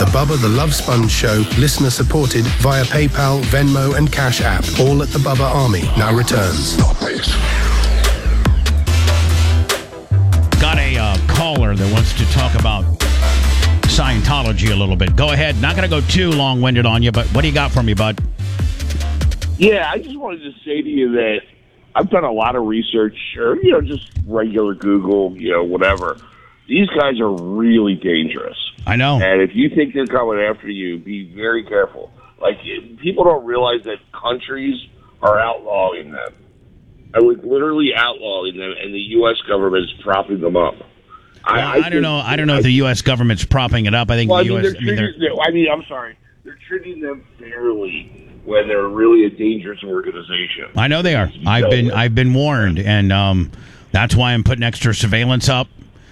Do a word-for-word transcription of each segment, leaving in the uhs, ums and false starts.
The Bubba the Love Sponge Show, listener supported via PayPal, Venmo, and Cash App. All at the Bubba Army now returns. Got a uh, caller that wants to talk about Scientology a little bit. Go ahead. Not going to go too long-winded on you, but what do you got for me, bud? Yeah, I just wanted to say to you that I've done a lot of research, or, you know, just regular Google, you know, whatever. These guys are really dangerous. I know. And if you think they're coming after you, be very careful. Like, people don't realize that countries are outlawing them. I would literally outlawing them, and the U S government is propping them up. Well, I, I, I don't know. I don't know I, if the U S government's propping it up. I think well, the I mean, U S. They're treating, I, mean, I mean, I'm sorry. They're treating them fairly when they're really a dangerous organization. I know they are. I've been with. I've been warned, and um, that's why I'm putting extra surveillance up.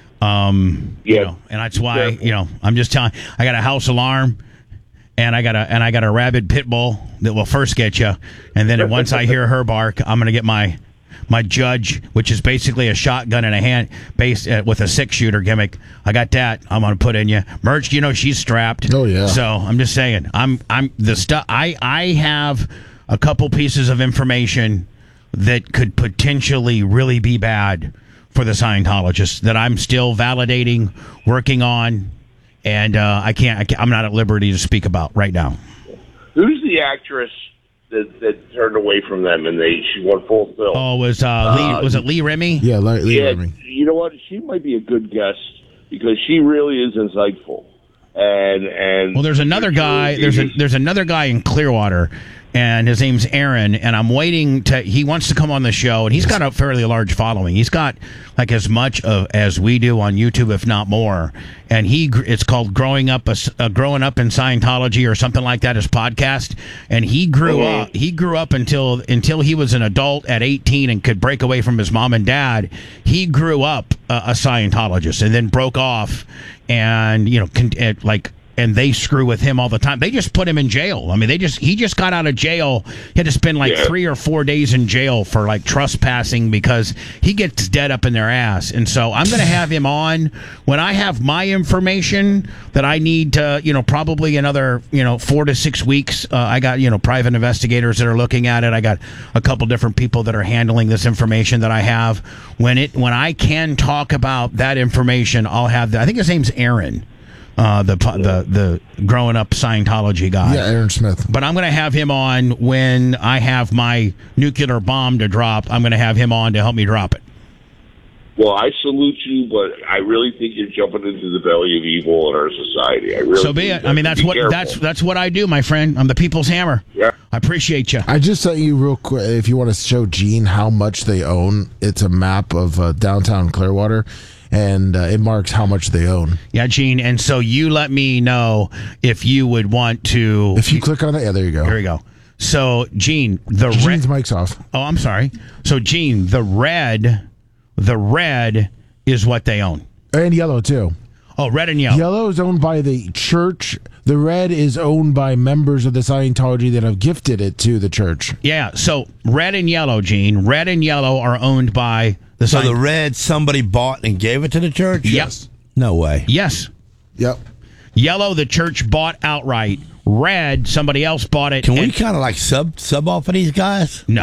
Um, yeah, you know, and that's why you know I'm just telling. I got a house alarm, and I got a and I got a rabid pit bull that will first get you, and then once I hear her bark, I'm gonna get my. My Judge, which is basically a shotgun in a hand, based uh, with a six shooter gimmick. I got that. I'm gonna put in you. Merch, you know she's strapped. Oh yeah. So I'm just saying. I'm I'm the stuff. I I have a couple pieces of information that could potentially really be bad for the Scientologists that I'm still validating, working on, and uh, I can't, I can't. I'm not at liberty to speak about right now. Who's the actress that, that turned away from them and they she won full film? Oh, was uh, uh Lee, was it Lee Remy? Yeah, Lee, Lee yeah, Remy. You know what? She might be a good guest because she really is insightful. And and well, there's another guy. There's a there's another guy in Clearwater, and his name's Aaron. And I'm waiting to. He wants to come on the show, and he's got a fairly large following. He's got like as much of as we do on YouTube, if not more. And he it's called growing up a, uh, growing up in Scientology or something like that. His podcast, and he grew mm-hmm. up. He grew up until until he was an adult at eighteen and could break away from his mom and dad. He grew up uh, a Scientologist and then broke off. And, you know, con- like, and they screw with him all the time. They just put him in jail. I mean, they just, he just got out of jail. He had to spend like yeah. three or four days in jail for like trespassing because he gets dead up in their ass. And so I'm going to have him on when I have my information that I need to, you know, probably another, you know, four to six weeks. Uh, I got, you know, private investigators that are looking at it. I got a couple different people that are handling this information that I have. When it, when I can talk about that information, I'll have, the, I think his name's Aaron. Uh, the the the growing up Scientology guy. Yeah, Aaron Smith. But I'm going to have him on when I have my nuclear bomb to drop. I'm going to have him on to help me drop it. Well, I salute you, but I really think you're jumping into the belly of evil in our society. I really so be it. I mean, that's what careful. that's that's what I do, my friend. I'm the people's hammer. Yeah, I appreciate you. I just sent you real quick. If you want to show Gene how much they own, it's a map of uh, downtown Clearwater. And uh, it marks how much they own. Yeah, Gene. And so you let me know if you would want to. If you click on it, yeah, there you go. Here we go. So, Gene, the Gene's red. mic's off. Oh, I'm sorry. So, Gene, the red, the red is what they own. And yellow, too. Oh, red and yellow. Yellow is owned by the church. The red is owned by members of the Scientology that have gifted it to the church. Yeah, so red and yellow, Gene. Red and yellow are owned by the So Scient- the red somebody bought and gave it to the church? Yes. No way. Yes. Yep. Yellow, the church bought outright. Red, somebody else bought it. Can we and- kind of like sub sub off of these guys? No.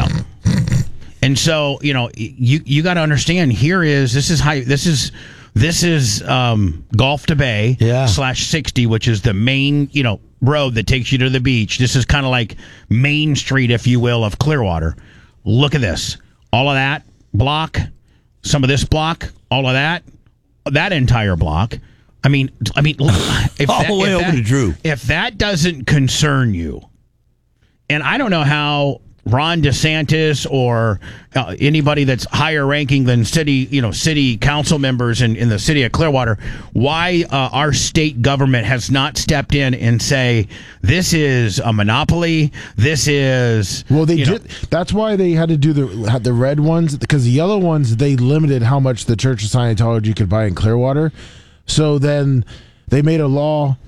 And so, you know, you you got to understand, here is, this is how, this is, this is um, Gulf to Bay yeah. slash sixty, which is the main, you know, road that takes you to the beach. This is kind of like Main Street, if you will, of Clearwater. Look at this. All of that block, some of this block, all of that, that entire block. I mean, I mean, if all that, the way if over that, to Drew. If that doesn't concern you, and I don't know how Ron DeSantis or uh, anybody that's higher ranking than city, you know, city council members in, in the city of Clearwater, why uh, our state government has not stepped in and say, this is a monopoly, this is... Well, they did. Know, that's why they had to do the had the red ones, because the yellow ones, they limited how much the Church of Scientology could buy in Clearwater. So then they made a law